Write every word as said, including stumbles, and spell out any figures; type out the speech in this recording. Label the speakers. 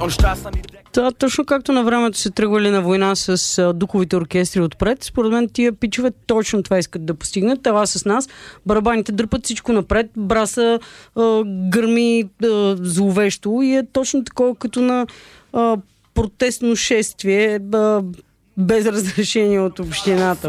Speaker 1: Това точно както на времето се тръгвали на война с а, духовите оркестри отпред. Според мен тия пичове точно това искат да постигнат. Това с нас. Барабаните дърпат всичко напред. Браса а, гърми а, зловещо и е точно такова като на а, протестно шествие а, без разрешение от общината.